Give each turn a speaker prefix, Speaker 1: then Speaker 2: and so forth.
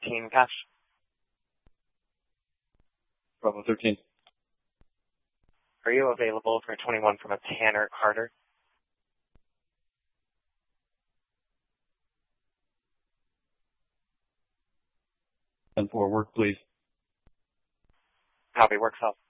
Speaker 1: 13 Cash.
Speaker 2: Bravo 13.
Speaker 1: Are you available for 21 from a Tanner Carter?
Speaker 2: 10-4, work please.
Speaker 1: Copy, works out.